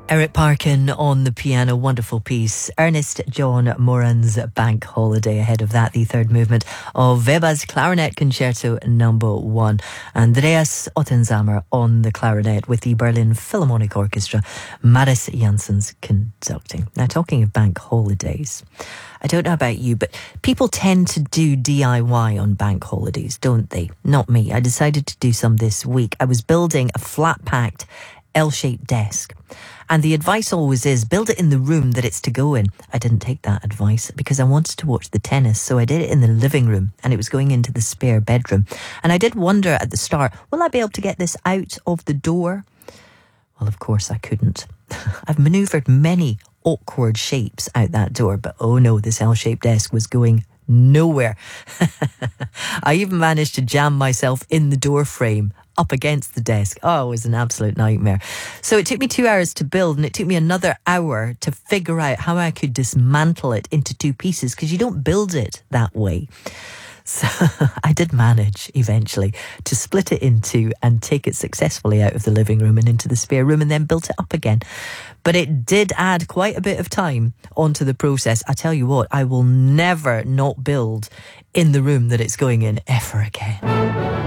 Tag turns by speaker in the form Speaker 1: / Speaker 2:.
Speaker 1: Eric Parkin on the piano, wonderful piece. Ernest John Moran's Bank Holiday. Ahead of that, the third movement of Weber's Clarinet Concerto No. 1. Andreas Ottenzamer on the clarinet with the Berlin Philharmonic Orchestra. Maris Janssens conducting. Now, talking of bank holidays, I don't know about you, but people tend to do DIY on bank holidays, don't they? Not me. I decided to do some this week. I was building a flat-packed L-shaped desk. And the advice always is, build it in the room that it's to go in. I didn't take that advice because I wanted to watch the tennis, so I did it in the living room, and it was going into the spare bedroom. And I did wonder at the start, will I be able to get this out of the door? Well, of course I couldn't. I've manoeuvred many awkward shapes out that door, but oh no, this L-shaped desk was going nowhere. I even managed to jam myself in the door frame up against the desk. Oh, it was an absolute nightmare. So it took me 2 hours to build, and it took me another hour to figure out how I could dismantle it into two pieces, because you don't build it that way. So I did manage eventually to split it in two and take it successfully out of the living room and into the spare room, and then built it up again. But it did add quite a bit of time onto the process. I tell you what, I will never not build in the room that it's going in ever again.